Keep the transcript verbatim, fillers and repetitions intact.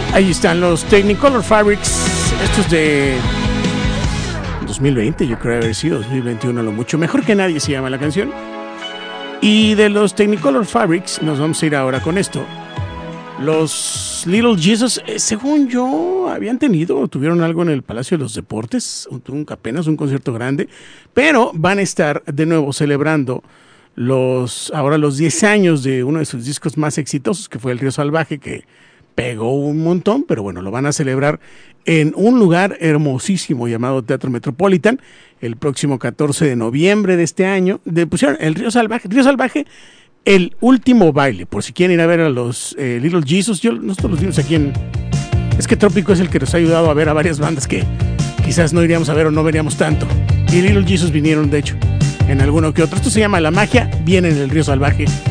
Ahí están los Technicolor Fabrics. Esto es de dos mil veinte, yo creo haber sido dos mil veintiuno, lo mucho. Mejor que nadie se llama la canción. Y de los Technicolor Fabrics nos vamos a ir ahora con esto. Los Little Jesus, eh, según yo, habían tenido, tuvieron algo en el Palacio de los Deportes, un, un, apenas un concierto grande, pero van a estar de nuevo celebrando los ahora los diez años de uno de sus discos más exitosos, que fue El Río Salvaje, que pegó un montón, pero bueno, lo van a celebrar en un lugar hermosísimo llamado Teatro Metropolitan el próximo catorce de noviembre de este año. De, pusieron El Río Salvaje, Río Salvaje, el último baile, por si quieren ir a ver a los eh, Little Jesus. Yo, nosotros los vimos aquí en... Es que Trópico es el que nos ha ayudado a ver a varias bandas que quizás no iríamos a ver o no veríamos tanto. Y Little Jesus vinieron, de hecho, en alguno que otro. Esto se llama La Magia, viene en El Río Salvaje.